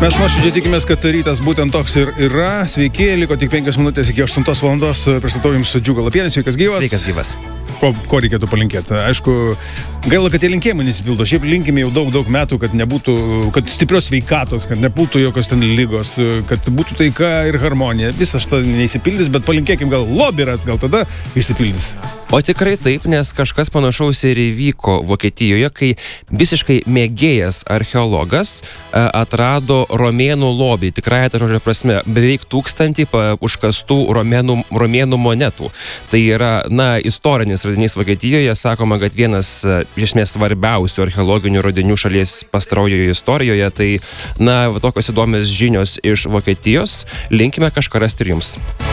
Mes nuoširdžiai tikimės, kad rytas būtent toks ir yra. Sveiki, liko tik 5 minutės iki 8 valandos. Pristatau jums Džiugą Lapienis, sveikas gyvas. Sveikas gyvas. Ko reikėtų palinkėti? Aišku, gaila, kad tie linkėjimai nesipildo. Šiaip linkime jau daug metų, kad nebūtų, kad stiprios sveikatos, kad nebūtų jokios ten lygos, kad būtų taika ir harmonija. Visas šitą neįsipildys, bet palinkėkim gal lobiras, gal tada išsipildys. O tikrai taip, nes kažkas panašaus ir įvyko Vokietijoje, kai visiškai mėgėjas archeologas atrado romėnų lobį, tikrąja ta žodžio prasme, beveik 1000 užkastų romėnų monetų. Tai yra, istorinis radinys Vokietijoje, sakoma, kad vienas iš esmės svarbiausių archeologinių radinių šalies pastarojoje istorijoje. Tai, tokios įdomios žinios iš Vokietijos. Linkime kažką rasti ir jums.